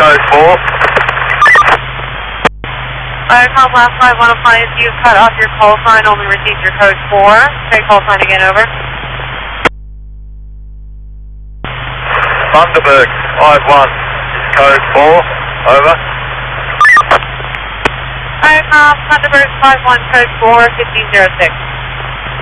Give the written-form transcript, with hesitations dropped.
code 4. Viacom last 51 appliance, you've cut off your call sign, only received your code 4. Say call sign again, over. Thunderbird 51, code 4, over. Viacom, Thunderbird 51, code 4, 1506.